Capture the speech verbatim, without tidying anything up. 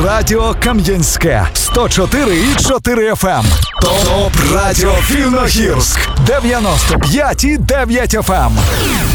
Радіо Кам'янське сто чотири і чотири еф ем. Топ Радіо Вільногірськ дев'яносто п'ять і дев'ять еф ем.